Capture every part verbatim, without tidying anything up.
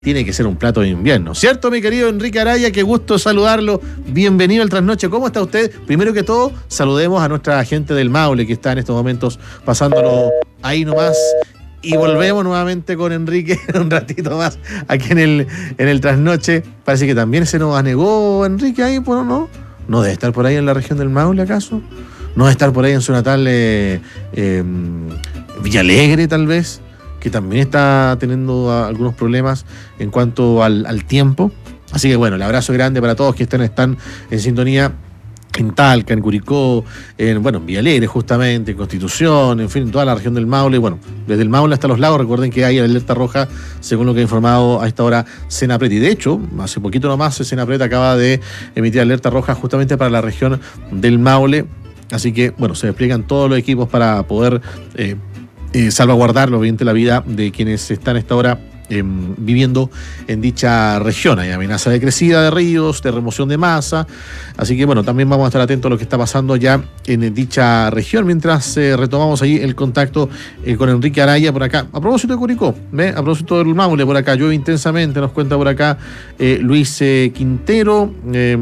tiene que ser un plato de invierno, ¿cierto, mi querido Enrique Araya? Qué gusto saludarlo, bienvenido al Trasnoche. ¿Cómo está usted? Primero que todo, saludemos a nuestra gente del Maule que está en estos momentos pasándolo ahí nomás. Y volvemos nuevamente con Enrique un ratito más aquí en el, en el Trasnoche. Parece que también se nos anegó Enrique ahí, bueno, ¿no? ¿No debe estar por ahí en la región del Maule, acaso? ¿No debe estar por ahí en su natal eh, eh, Villalegre, tal vez? Que también está teniendo algunos problemas en cuanto al, al tiempo. Así que bueno, el abrazo grande para todos que están, están en sintonía en Talca, en Curicó, en, bueno, en Villalegre justamente, en Constitución, en fin, en toda la región del Maule. Bueno, desde el Maule hasta los lagos, recuerden que hay alerta roja, según lo que ha informado a esta hora Senapred. Y de hecho, hace poquito nomás, Senapred acaba de emitir alerta roja justamente para la región del Maule. Así que, bueno, se despliegan todos los equipos para poder eh, Eh, salvaguardar obviamente la vida de quienes están a esta hora eh, viviendo en dicha región. Hay amenaza de crecida de ríos, de remoción de masa, así que bueno, también vamos a estar atentos a lo que está pasando ya en dicha región, mientras eh, retomamos ahí el contacto eh, con Enrique Araya por acá. A propósito de Curicó, ¿eh? a propósito del Maule, por acá llueve intensamente, nos cuenta por acá eh, Luis eh, Quintero. Eh,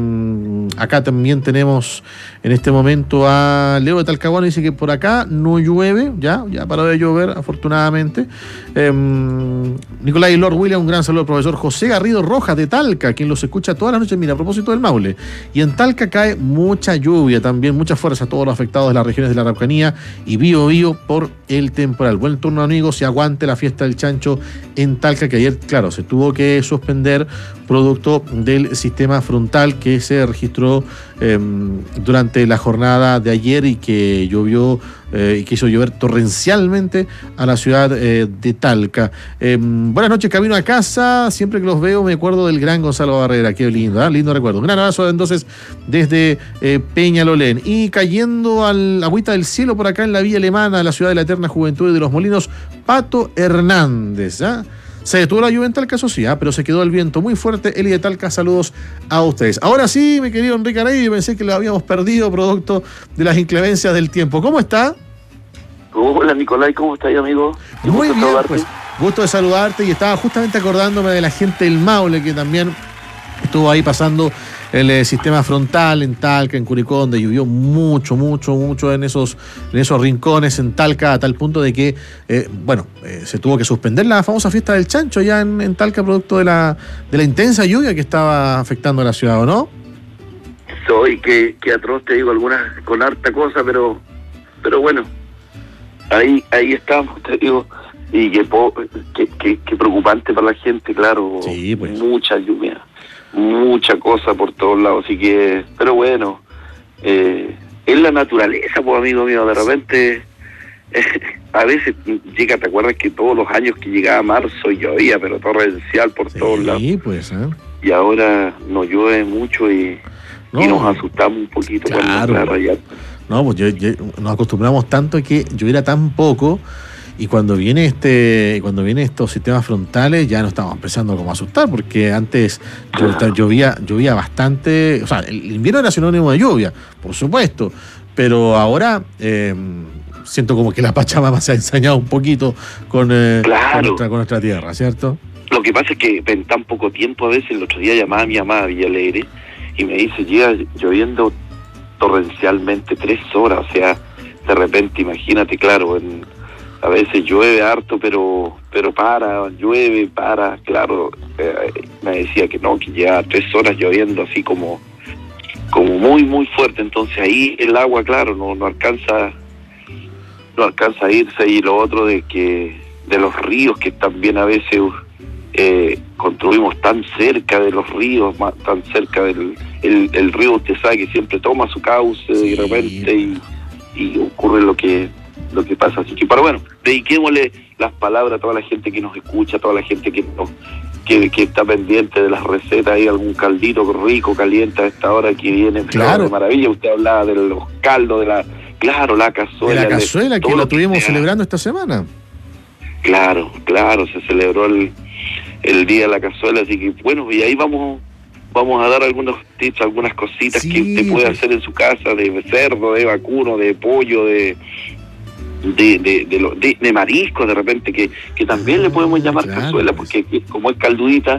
acá también tenemos en este momento a Leo de Talcahuano, dice que por acá no llueve, ya, ya paró de llover, afortunadamente. Eh, Nicolás y Lord William, un gran saludo al profesor José Garrido Rojas de Talca, quien los escucha todas las noches. Mira, a propósito del Maule, y en Talca cae mucha lluvia, también mucha fuerza a todos los afectados de las regiones de la Araucanía y Bío Bío por el temporal. Buen turno, amigos, y aguante la fiesta del chancho en Talca, que ayer, claro, se tuvo que suspender producto del sistema frontal que se registró eh, durante la jornada de ayer y que llovió eh, y que hizo llover torrencialmente a la ciudad eh, de Talca. Eh, buenas noches, camino a casa. Siempre que los veo me acuerdo del gran Gonzalo Barrera. Qué lindo, ¿eh? Lindo recuerdo. Un gran abrazo entonces desde eh, Peñalolén. Y cayendo al agüita del cielo por acá en la Villa Alemana, la ciudad de la eterna juventud y de los molinos, Pato Hernández, ¿ah? ¿eh? Se detuvo la lluvia en Talca, eso sí, ¿eh? pero se quedó el viento muy fuerte. Eli de Talca, saludos a ustedes. Ahora sí, mi querido Enrique Araya, yo pensé que lo habíamos perdido producto de las inclemencias del tiempo. ¿Cómo está? Hola, Nicolás, ¿cómo estás, amigo? Muy bien, pues, gusto de saludarte, y estaba justamente acordándome de la gente del Maule que también estuvo ahí pasando el eh, sistema frontal en Talca, en Curicó, donde llovió mucho, mucho, mucho en esos, en esos rincones en Talca, a tal punto de que, eh, bueno, eh, se tuvo que suspender la famosa fiesta del chancho ya en, en Talca, producto de la, de la intensa lluvia que estaba afectando a la ciudad, ¿o no? Soy que, que atroz, te digo, algunas con harta cosa, pero pero bueno, ahí ahí estamos, te digo, y que, que, que, que preocupante para la gente, claro, sí, pues. Mucha lluvia. Mucha cosa por todos lados, así que, pero bueno, eh, es la naturaleza, pues, amigo mío, de repente, eh, a veces llega, ¿te acuerdas que todos los años que llegaba marzo llovía, pero torrencial por sí, todos lados? Sí, pues, ¿eh? Y ahora no llueve mucho y, no, y nos asustamos un poquito, claro. Cuando rayar. No, pues yo, yo, nos acostumbramos tanto a que lloviera tan poco. Y cuando viene este, cuando viene estos sistemas frontales, ya nos estamos empezando como a asustar, porque antes claro. llovía, llovía bastante, o sea, el invierno era sinónimo de lluvia, por supuesto, pero ahora eh, siento como que la Pachamama se ha ensañado un poquito con, eh, claro. con, nuestra, con nuestra tierra, ¿cierto? Lo que pasa es que en tan poco tiempo, a veces el otro día llamaba a mi mamá a Villalegre y me dice, llega lloviendo torrencialmente tres horas, o sea, de repente, imagínate, claro, en a veces llueve harto, pero pero para, llueve, para, claro, eh, me decía que no, que lleva tres horas lloviendo así como como muy, muy fuerte, entonces ahí el agua, claro, no no alcanza no alcanza a irse, y lo otro de que de los ríos, que también a veces eh, construimos tan cerca de los ríos, más, tan cerca del el, el río, usted sabe que siempre toma su cauce, sí. de repente, y, y ocurre lo que lo que pasa, así que, pero bueno, dediquémosle las palabras a toda la gente que nos escucha, a toda la gente que nos, que, que está pendiente de las recetas, hay algún caldito rico, caliente a esta hora que viene, claro. de maravilla. Usted hablaba de los caldos, de la, claro, la cazuela. De la cazuela, de, que la tuvimos que celebrando esta semana. Claro, claro, se celebró el, el día de la cazuela, así que bueno, y ahí vamos vamos a dar algunos tips, algunas cositas sí, que usted puede pues. hacer en su casa, de cerdo, de vacuno, de pollo, de de de, de, lo- de, de marisco de repente, que, que también le podemos llamar Claro, cazuela, pues. porque como es caldudita,